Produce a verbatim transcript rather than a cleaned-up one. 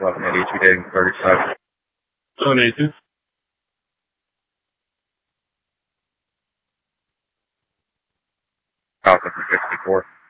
eleven eighty-two dating thirty-five. Oh, Nathan. Alpha sixty-four.